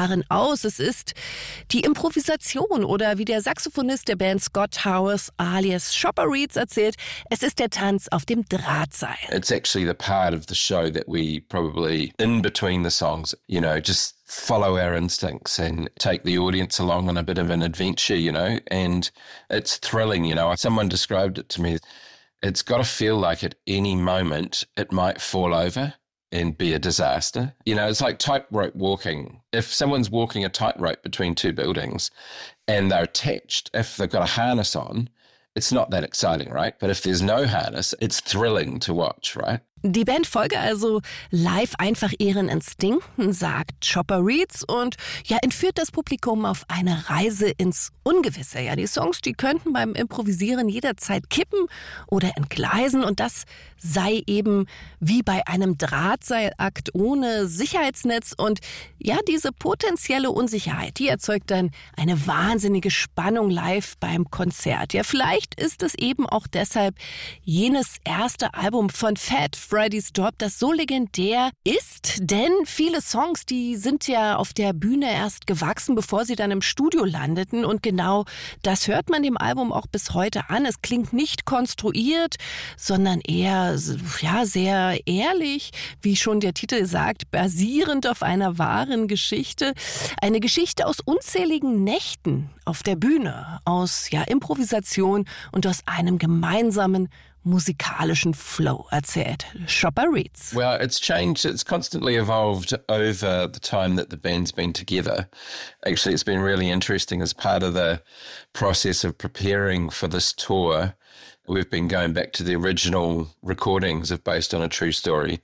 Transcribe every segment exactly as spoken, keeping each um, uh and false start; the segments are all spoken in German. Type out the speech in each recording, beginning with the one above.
darin aus. Es ist die Improvisation oder wie der Saxophonist der Band Scott Towers alias Chopper Reads erzählt, es ist der Tanz auf dem Drahtseil. It's actually the part of the show that we probably, in between the songs, you know, just follow our instincts and take the audience along on a bit of an adventure, you know, and it's thrilling, you know. Someone described it to me. It's got to feel like at any moment it might fall over and be a disaster. You know, it's like tightrope walking. If someone's walking a tightrope between two buildings and they're attached, if they've got a harness on, it's not that exciting, right? But if there's no harness, it's thrilling to watch, right? Die Band folge also live einfach ihren Instinkten, sagt Chopper Reads und ja, entführt das Publikum auf eine Reise ins Ungewisse. Ja, die Songs, die könnten beim Improvisieren jederzeit kippen oder entgleisen und das sei eben wie bei einem Drahtseilakt ohne Sicherheitsnetz und ja, diese potenzielle Unsicherheit, die erzeugt dann eine wahnsinnige Spannung live beim Konzert. Ja, vielleicht ist es eben auch deshalb jenes erste Album von Fat Freddy's Drop, das so legendär ist, denn viele Songs, die sind ja auf der Bühne erst gewachsen, bevor sie dann im Studio landeten und genau das hört man dem Album auch bis heute an. Es klingt nicht konstruiert, sondern eher ja, sehr ehrlich, wie schon der Titel sagt, basierend auf einer wahren Geschichte. Eine Geschichte aus unzähligen Nächten auf der Bühne, aus ja, Improvisation und aus einem gemeinsamen musikalischen Flow, erzählt Chopper Reads. Well, it's changed. It's constantly evolved over the time that the band's been together. Actually, it's been really interesting as part of the process of preparing for this tour. We've been going back to the original recordings of Based on a True Story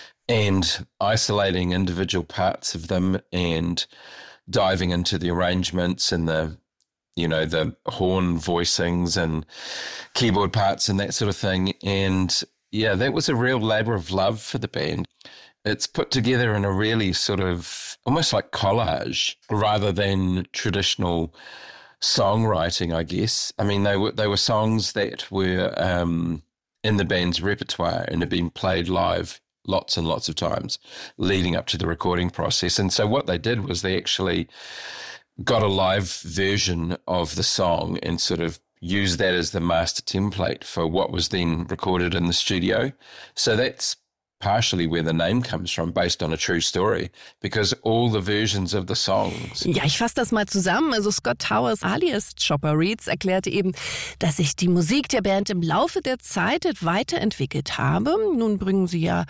and isolating individual parts of them and diving into the arrangements and the you know, the horn voicings and keyboard parts and that sort of thing. And yeah, that was a real labour of love for the band. It's put together in a really sort of almost like collage rather than traditional songwriting, I guess. I mean, they were they were songs that were um, in the band's repertoire and had been played live lots and lots of times leading up to the recording process. And so what they did was they actually got a live version of the song and sort of used that as the master template for what was then recorded in the studio. So that's partially where the name comes from, Based on a True Story, because all the versions of the songs. Ja, ich fasse das mal zusammen. Also Scott Towers alias Chopper Reads erklärte eben, dass sich die Musik der Band im Laufe der Zeit weiterentwickelt habe. Nun bringen sie ja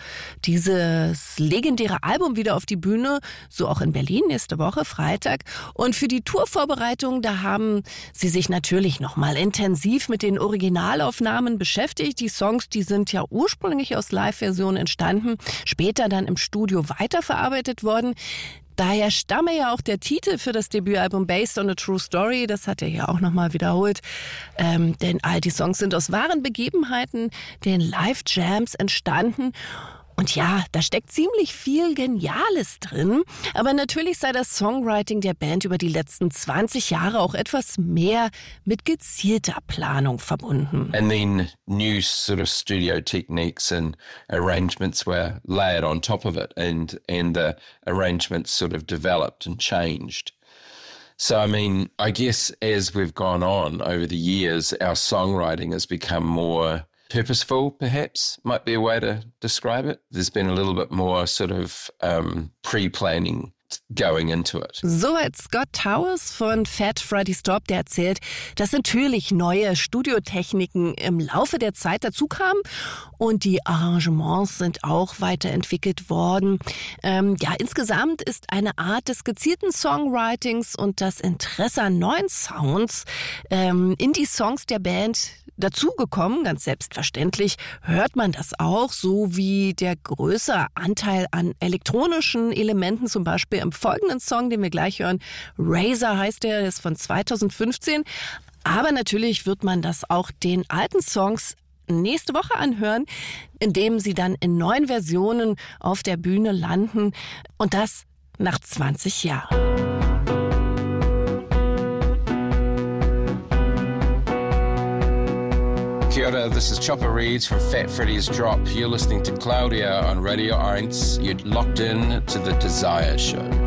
dieses legendäre Album wieder auf die Bühne, so auch in Berlin nächste Woche, Freitag. Und für die Tourvorbereitung, da haben sie sich natürlich nochmal intensiv mit den Originalaufnahmen beschäftigt. Die Songs, die sind ja ursprünglich aus Live-Versionen entstanden. Später dann im Studio weiterverarbeitet worden. Daher stamme ja auch der Titel für das Debütalbum Based on a True Story. Das hat er ja auch nochmal wiederholt. Ähm, denn all die Songs sind aus wahren Begebenheiten, den Live-Jams entstanden. Und ja, da steckt ziemlich viel Geniales drin. Aber natürlich sei das Songwriting der Band über die letzten zwanzig Jahre auch etwas mehr mit gezielter Planung verbunden. And then new sort of studio techniques and arrangements were layered on top of it and, and the arrangements sort of developed and changed. So, I mean, I guess as we've gone on over the years, our songwriting has become more purposeful, perhaps, might be a way to describe it. There's been a little bit more sort of um, pre-planning going into it. Soweit Scott Towers von Fat Freddy's Drop, der erzählt, dass natürlich neue Studiotechniken im Laufe der Zeit dazu kamen und die Arrangements sind auch weiterentwickelt worden. Ähm, ja, insgesamt ist eine Art des gezielten Songwritings und das Interesse an neuen Sounds ähm, in die Songs der Band dazugekommen, ganz selbstverständlich hört man das auch, so wie der größere Anteil an elektronischen Elementen, zum Beispiel im folgenden Song, den wir gleich hören. Razor heißt der, der ist von zweitausendfünfzehn. Aber natürlich wird man das auch den alten Songs nächste Woche anhören, indem sie dann in neuen Versionen auf der Bühne landen. Und das nach zwanzig Jahren. Kia ora, this is Chopper Reads from Fat Freddy's Drop. You're listening to Claudia on Radio eins. You're locked in to The Desire Show.